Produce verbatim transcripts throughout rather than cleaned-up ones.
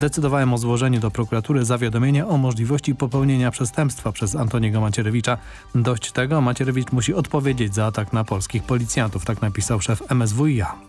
Decydowałem o złożeniu do prokuratury zawiadomienia o możliwości popełnienia przestępstwa przez Antoniego Macierewicza. Dość tego, Macierewicz musi odpowiedzieć za atak na polskich policjantów, tak napisał szef M S W i A.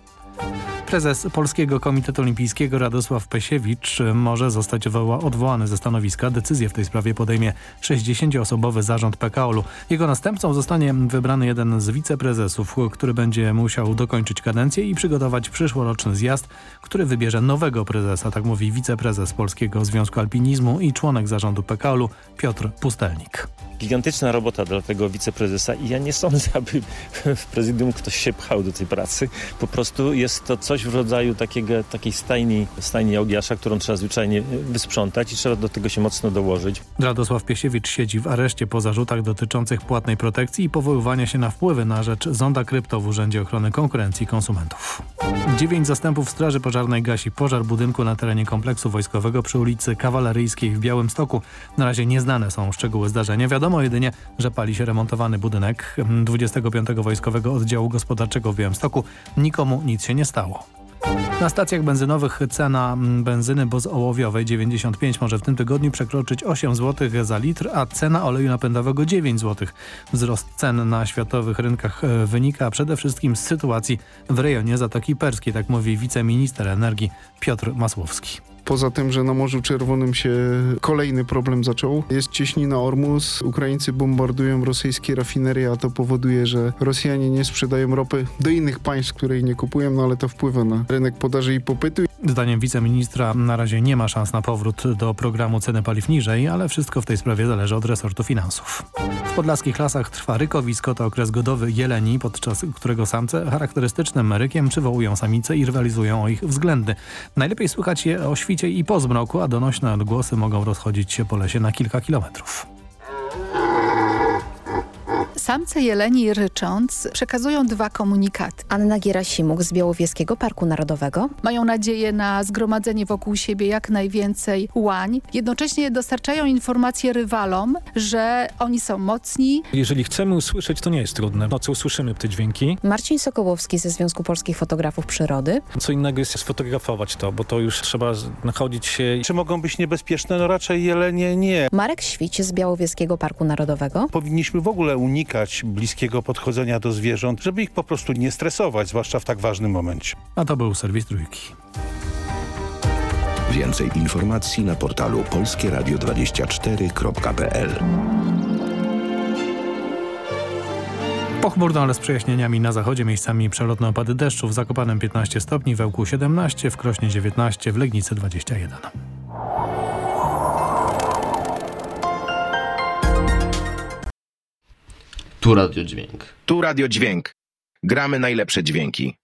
Prezes Polskiego Komitetu Olimpijskiego Radosław Pesiewicz może zostać odwołany ze stanowiska. Decyzję w tej sprawie podejmie sześćdziesięcioosobowy zarząd P K O L-u. Jego następcą zostanie wybrany jeden z wiceprezesów, który będzie musiał dokończyć kadencję i przygotować przyszłoroczny zjazd, który wybierze nowego prezesa, tak mówi wiceprezes Polskiego Związku Alpinizmu i członek zarządu P K O L-u Piotr Pustelnik. Gigantyczna robota dla tego wiceprezesa i ja nie sądzę, aby w prezydium ktoś się pchał do tej pracy. Po prostu jest to coś w rodzaju takiego, takiej stajni, stajni Augiasza, którą trzeba zwyczajnie wysprzątać i trzeba do tego się mocno dołożyć. Radosław Piesiewicz siedzi w areszcie po zarzutach dotyczących płatnej protekcji i powoływania się na wpływy na rzecz Zonda Krypto w Urzędzie Ochrony Konkurencji i Konsumentów. Dziewięć zastępów Straży Pożarnej gasi pożar budynku na terenie kompleksu wojskowego przy ulicy Kawaleryjskiej w Białymstoku. Na razie nieznane są szczegóły zdarzenia. Wiadomo jedynie, że pali się remontowany budynek dwudziestego piątego Wojskowego Oddziału Gospodarczego w Białymstoku. Nikomu nic się nie stało. Na stacjach benzynowych cena benzyny bezołowiowej dziewięćdziesiąt pięć może w tym tygodniu przekroczyć osiem złotych za litr, a cena oleju napędowego dziewięć złotych. Wzrost cen na światowych rynkach wynika przede wszystkim z sytuacji w rejonie Zatoki Perskiej, tak mówi wiceminister energii Piotr Masłowski. Poza tym, że na Morzu Czerwonym się kolejny problem zaczął. Jest cieśnina Ormus. Ukraińcy bombardują rosyjskie rafinerie, a to powoduje, że Rosjanie nie sprzedają ropy do innych państw, które jej nie kupują, no ale to wpływa na rynek podaży i popytu. Zdaniem wiceministra na razie nie ma szans na powrót do programu ceny paliw niżej, ale wszystko w tej sprawie zależy od resortu finansów. W podlaskich lasach trwa rykowisko, to okres godowy jeleni, podczas którego samce charakterystycznym rykiem przywołują samice i rywalizują o ich względy. Najlepiej słychać je o świcie i po zmroku, a donośne odgłosy mogą rozchodzić się po lesie na kilka kilometrów. Samce jeleni rycząc przekazują dwa komunikaty. Anna Gierasimuk z Białowieskiego Parku Narodowego. Mają nadzieję na zgromadzenie wokół siebie jak najwięcej łań. Jednocześnie dostarczają informacje rywalom, że oni są mocni. Jeżeli chcemy usłyszeć, to nie jest trudne. No co usłyszymy te dźwięki? Marcin Sokołowski ze Związku Polskich Fotografów Przyrody. Co innego jest sfotografować to, bo to już trzeba nachodzić się. Czy mogą być niebezpieczne? No raczej jelenie nie. Marek Świć z Białowieskiego Parku Narodowego. Powinniśmy w ogóle unikać bliskiego podchodzenia do zwierząt, żeby ich po prostu nie stresować, zwłaszcza w tak ważnym momencie. A to był serwis Trójki. Więcej informacji na portalu polskie radio dwadzieścia cztery kropka p l. Pochmurno, ale z przejaśnieniami na zachodzie, miejscami przelotne opady deszczu. W Zakopanem piętnaście stopni, w Ełku siedemnaście, w Krośnie dziewiętnaście, w Legnicy dwadzieścia jeden. Tu Radio Dźwięk. Tu Radio Dźwięk. Gramy najlepsze dźwięki.